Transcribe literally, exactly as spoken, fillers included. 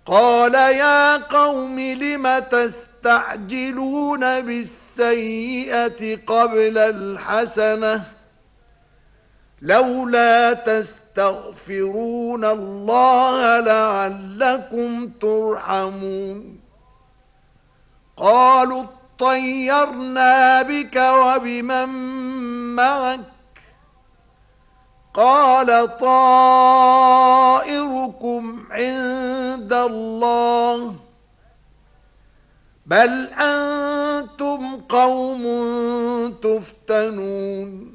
قال يا قوم لم تستعجلون بالسيئة قبل الحسنة لولا تستغفرون الله لعلكم ترحمون قالوا اطيرنا بك وبمن معك قال طائركم عند الله بل أنتم قوم تفتنون